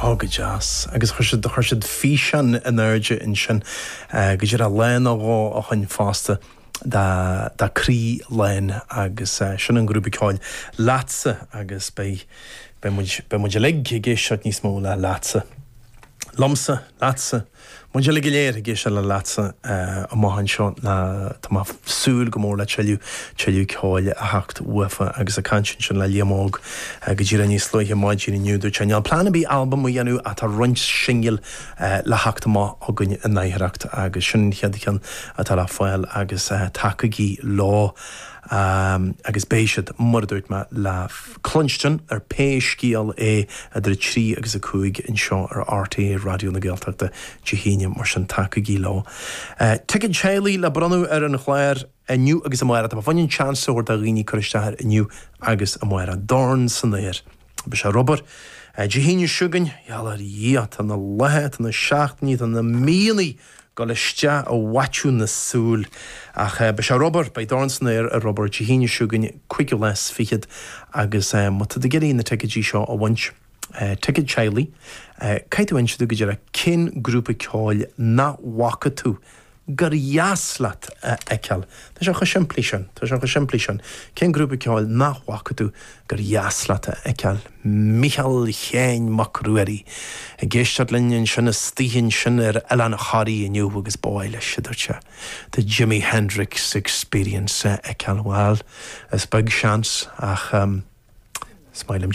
Go jazz. Agus chuirsid físean an airde in sin go dtíar a lein á a chuin fásta da crí lein agus sin an grúpicáil látsa agus be muid le géisiart níos mó le látsa. Lomsa, látsa. Muid le léir géisi le látsa a máhan seo na tá má súil go mór le teiliú cáil a hacht uafa agus a cansin sin le liamóg go dtíar a níos slóithe máid dína nniuú teanal. Plana bí album mo dhéanú a tá roint singil le hacht má a gunne a naithreacht agus sin cheadchan a tá le fáil agus tacaí lá agus béisiad mordúirt me le clunstan ar péiscíal a trí agus a cúig in seo ar RTA radio na Gaeltachta Jehíine mar sin tacaí lá. Tuigid Chéalaí le branú ar an chláir aniu agus a mhaire, tá bhainn seansúir a rií chuisteir aniu agus a mhaire dorn san éir. Be se Robert Jehíine siúgan healar díat an na lethe an na seaachtaí an na mílaí go leiste a watú na súl ach be se Robert bei dornsnéir a Robert Jehíine siúgan cuiigiú les fichiad agus mata de geí na tuigidí seo a bhaint tuigid Chéalaí caiitú haintú go dtíar a cin grúpa cáil na wacha tú gur jaaslat eceal. Tá se chu siimplí sin. Cén grúpa cáil na wacha tú gur jaaslat eceal. Michael Chéin Macrueri a géisteart linnean sin a stíhinn sin ar eile na charí aniu agus báile siidirte. The Jimi Hendrix Experience eceal bháil is big seans ach Smilem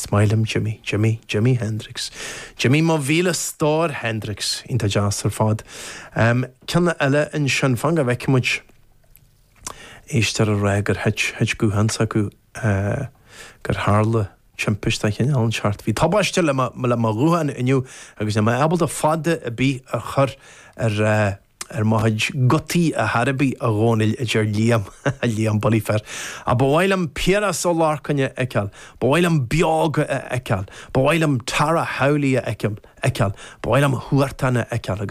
Jimi Hendrix. Jimi má bhíle stór Hendrix ínta jazz ar fád. Ceanna eile in sin fanga bheicimuid éistear a ré gur heid gúhansa acu gur hála timpiste chin an seart. Bhí tabbaiste le rúhan inniu agus na abal a fada a bí a chur ar maid gotaí a Harabí a ghánail a dtíar líam bolífer. A bhhailm piaras ó lárcanne eceal, bhhailm beaga eceal, bhhailm tara haulaí eceal, bhhailm huairtainna eceal.